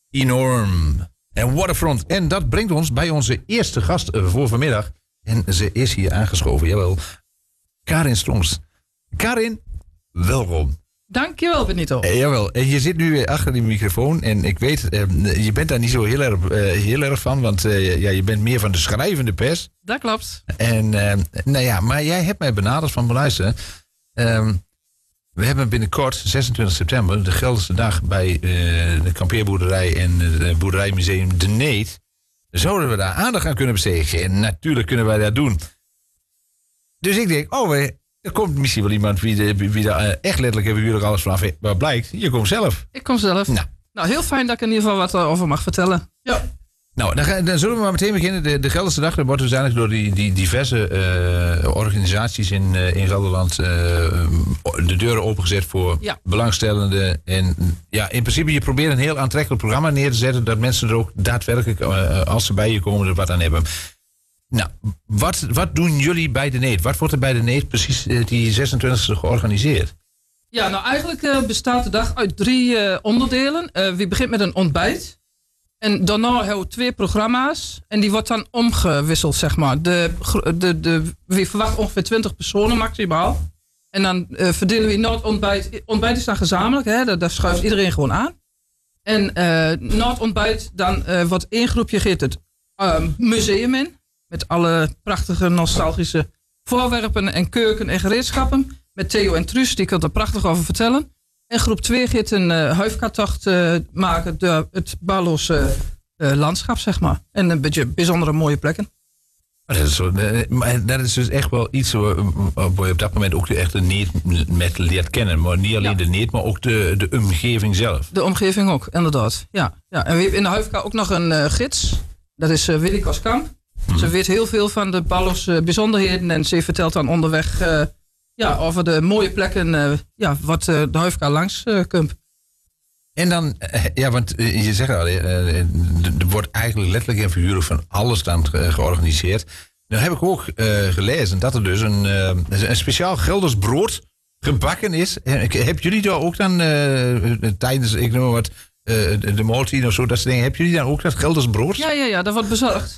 Enorm. En Waterfront. En dat brengt ons bij onze eerste gast voor vanmiddag. En ze is hier aangeschoven, jawel. Karin Strongs. Karin, welkom. Dankjewel, Benito. Jawel, en je zit nu weer achter die microfoon. En ik weet, je bent daar niet zo heel erg van. Want je bent meer van de schrijvende pers. Dat klopt. En maar jij hebt mij benaderd van beluisteren. We hebben binnenkort, 26 september, de Gelderse Dag bij de kampeerboerderij en het boerderijmuseum De Neet. Zouden we daar aandacht aan kunnen besteden? En natuurlijk kunnen wij dat doen. Dus ik denk, er komt misschien wel iemand wie daar echt letterlijk en figuurlijk alles vanaf heeft. Maar blijkt, je komt zelf. Ik kom zelf. Nou, heel fijn dat ik in ieder geval wat over mag vertellen. Ja. Nou, dan zullen we maar meteen beginnen. De Gelderse Dag, dat wordt dus eigenlijk door die diverse organisaties in Gelderland de deuren opengezet voor belangstellenden. En in principe, je probeert een heel aantrekkelijk programma neer te zetten, dat mensen er ook daadwerkelijk, als ze bij je komen, er wat aan hebben. Nou, wat doen jullie bij de Neet? Wat wordt er bij de Neet precies die 26e georganiseerd? Ja, nou eigenlijk bestaat de dag uit 3 onderdelen. We begint met een ontbijt. En daarna hebben we 2 programma's. En die wordt dan omgewisseld, zeg maar. We verwachten ongeveer 20 personen maximaal. En dan verdelen we na het ontbijt. Ontbijt is dan gezamenlijk, hè? Daar schuift iedereen gewoon aan. En na het ontbijt dan wordt 1 groepje geeft het museum in. Met alle prachtige nostalgische voorwerpen en keuken en gereedschappen. Met Theo en Truus, die kunnen er prachtig over vertellen. En groep 2 gaat een huifkatocht maken door het Barloze landschap, zeg maar. En een beetje bijzondere mooie plekken. Dat is dus echt wel iets waar je op dat moment ook echt de Neet met leert kennen. Maar niet alleen de Neet, maar ook de omgeving zelf. De omgeving ook, inderdaad. Ja. En we hebben in de huifka ook nog een gids. Dat is Willy Koskamp. Ze weet heel veel van de Barloze bijzonderheden. En ze vertelt dan onderweg over de mooie plekken wat de huifka langs komt. En dan, want je zegt al, er wordt eigenlijk letterlijk en figuurlijk van alles dan georganiseerd. Nou heb ik ook gelezen dat er dus een speciaal Gelders brood gebakken is. Hebben jullie daar ook dan tijdens, ik noem maar wat, de maaltijd of zo, dat soort dingen, hebben jullie dan ook dat Gelders brood? Ja, dat wordt bezorgd.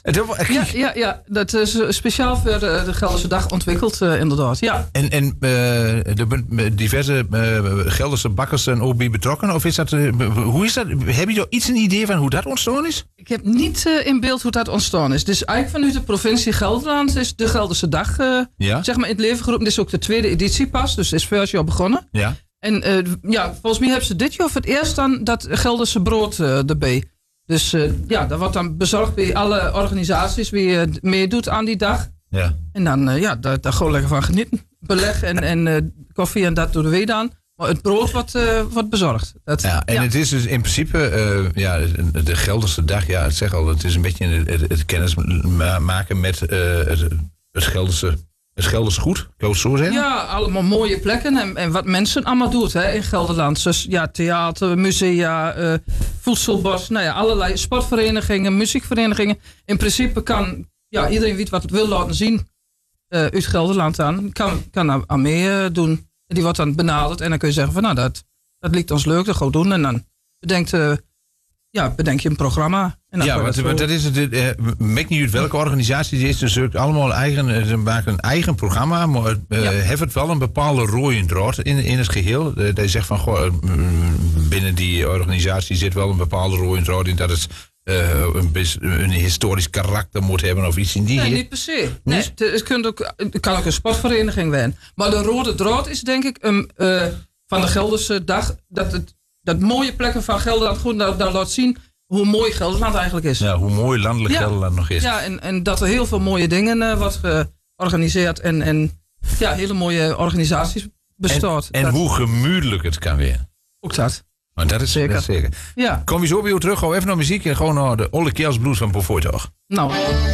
Dat is speciaal voor de Gelderse Dag ontwikkeld, inderdaad. Ja. En de diverse Gelderse bakkers zijn ook bij betrokken? Of is dat, hoe is dat? Heb je iets een idee van hoe dat ontstaan is? Ik heb niet in beeld hoe dat ontstaan is. Dus eigenlijk vanuit de provincie Gelderland is de Gelderse Dag zeg maar in het leven geroepen. Dit is ook de 2e editie pas, dus is vorig jaar begonnen. Ja. En volgens mij hebben ze dit jaar voor het eerst dan dat Gelderse brood erbij. Dus dat wordt dan bezorgd bij alle organisaties wie meedoet aan die dag. Ja. En dan daar gewoon lekker van genieten. Beleg en koffie en dat doen we dan. Maar het brood wordt bezorgd. Het is dus in principe, de Gelderse Dag, het zeg al, het is een beetje het kennis maken met het Gelderse. Het Gelders goed, kan ik het zo zeggen? Ja, allemaal mooie plekken en wat mensen allemaal doen in Gelderland. Dus theater, musea, voedselbos, allerlei sportverenigingen, muziekverenigingen. In principe kan iedereen wie wat wil laten zien uit Gelderland aan, kan aan meedoen. En die wordt dan benaderd en dan kun je zeggen van dat lijkt ons leuk, dat gaan we doen. En dan bedenk je een programma. Want dat is het. Maakt niet uit welke organisatie het is. Dus ze maken een eigen programma. Maar heeft het wel een bepaalde rode draad in het geheel. Dat je zegt van binnen die organisatie zit wel een bepaalde rode draad in dat het een historisch karakter moet hebben of iets in die. Nee, niet per se. Nee. Het kan ook een sportvereniging zijn. Maar de rode draad is denk ik van de Gelderse Dag dat mooie plekken van Gelderland goed daar laat zien hoe mooi Gelderland eigenlijk is. Ja, hoe mooi landelijk Gelderland nog is. Ja, en dat er heel veel mooie dingen wordt georganiseerd en hele mooie organisaties bestaat. En hoe gemoedelijk het kan weer. Ook dat. Maar dat is zeker. Ja. Kom je zo bij jou terug, gewoon even naar muziek en gewoon naar de Olle Kjelsblues van Pofoy toch? Nou.